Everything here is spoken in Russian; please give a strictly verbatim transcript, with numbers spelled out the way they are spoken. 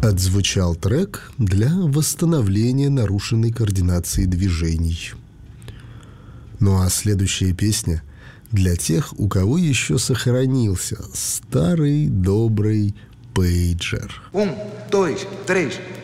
Отзвучал трек для восстановления нарушенной координации движений. Ну а следующая песня для тех, у кого еще сохранился старый добрый пейджер. Un, dois, três,